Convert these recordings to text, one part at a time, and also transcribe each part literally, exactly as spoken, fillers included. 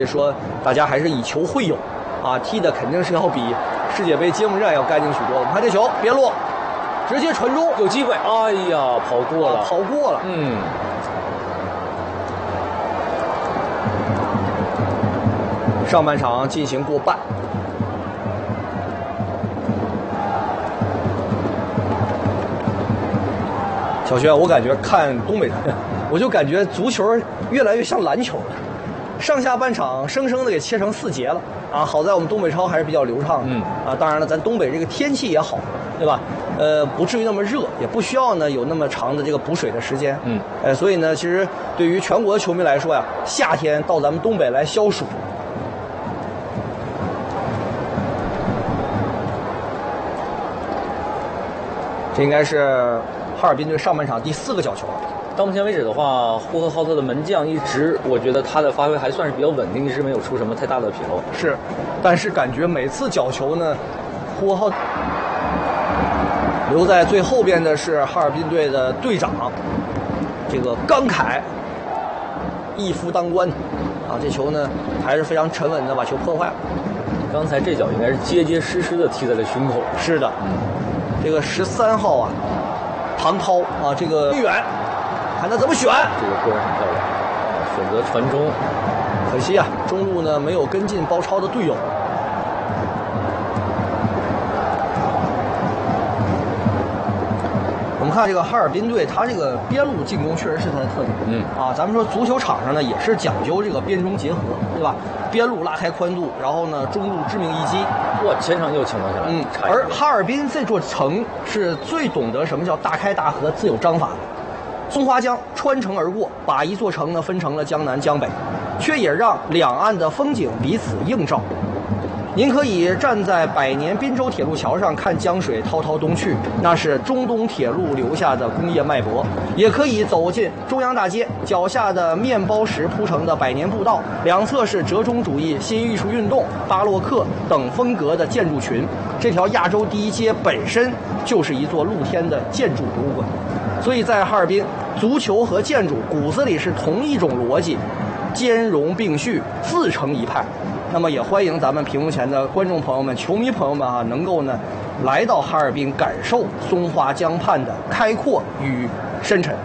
说大家还是以球会友，啊，踢的肯定是要比世界杯揭幕战要干净许多。我们看这球边路，直接传中， 有机会，哎呀，跑过了， 啊、跑过了， 嗯。 上半场进行过半，小薛，我感觉看东北，我就感觉足球越来越像篮球了。上下半场生生的给切成四节了啊！好在我们东北超还是比较流畅的，嗯啊，当然了，咱东北这个天气也好，对吧？呃，不至于那么热，也不需要呢有那么长的这个补水的时间，嗯，呃，所以呢，其实对于全国的球迷来说呀，夏天到咱们东北来消暑。这应该是哈尔滨队上半场第四个角球了。 到目前为止的话，呼和浩特的门将一直，我觉得他的发挥还算是比较稳定，一直没有出什么太大的纰漏。 是，但是感觉每次角球呢，呼和浩特留在最后边的是哈尔滨队的队长，这个刚凯，一夫当关，啊，这球呢还是非常沉稳的把球破坏了。 刚才这脚应该是结结实实的踢在了胸口。 是的，嗯，这个十三号啊，唐涛啊，这个队员。看他怎么选， 这个个人很漂亮，选择传中， 可惜啊，中路呢没有跟进包抄的队友。我们看这个哈尔滨队，他这个边路进攻确实是他的特点。嗯啊，咱们说足球场上呢也是讲究这个边中结合，对吧？边路拉开宽度，然后呢中路致命一击。 哇，前场又清了下来。嗯， 而哈尔滨这座城是最懂得什么叫大开大合、自有章法的。松花江穿城而过，把一座城呢分成了江南江北，却也让两岸的风景彼此映照。您可以站在百年滨州铁路桥上看江水滔滔东去，那是中东铁路留下的工业脉搏；也可以走进中央大街，脚下的面包石铺成的百年步道，两侧是折中主义、新艺术运动、巴洛克等风格的建筑群。这条亚洲第一街本身就是一座露天的建筑博物馆。所以在哈尔滨，足球和建筑骨子里是同一种逻辑，兼容并蓄，自成一派。那么也欢迎咱们屏幕前的观众朋友们、球迷朋友们啊，能够呢来到哈尔滨，感受松花江畔的开阔与深沉。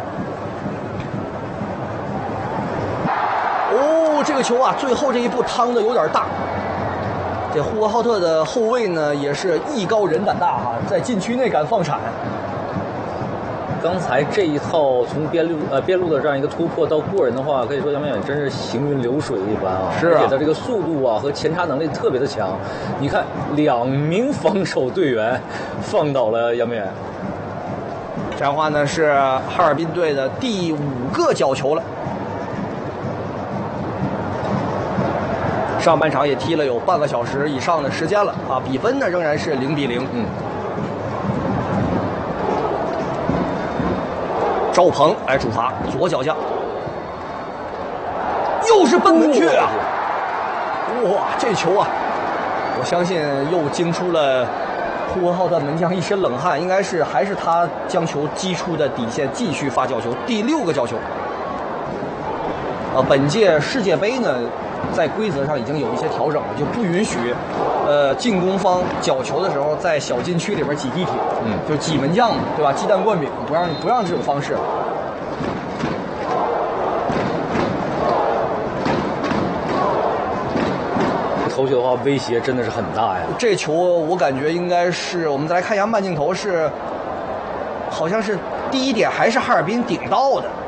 哦，这个球啊，最后这一步趟的有点大。这呼和浩特的后卫呢，也是艺高人胆大哈、啊，在禁区内敢放铲。 刚才这一套从边路呃边路的这样一个突破到过人的话，可以说杨明远真是行云流水一般啊！ 是啊， 而且他这个速度啊和前插能力特别的强。你看，两名防守队员放倒了杨明远。 这样的话呢，是哈尔滨队的第五个角球了。上半场也踢了有半个小时以上的时间了啊，比分呢仍然是零比零。嗯。赵鹏来主罚，左脚将，又是奔门雀啊！哇，这球啊，我相信又惊出了呼和浩特门将一身冷汗，应该是还是他将球击出的底线，继续发角球，第六个角球。呃，本届世界杯呢，在规则上已经有一些调整了，就不允许，呃，进攻方角球的时候在小禁区里边挤地铁，嗯，就挤门将嘛，对吧？鸡蛋灌饼，不让不让这种方式。 头球的话，威胁真的是很大呀。 这球我感觉应该是，我们再来看一下慢镜头，是，好像是第一点还是哈尔滨顶到的。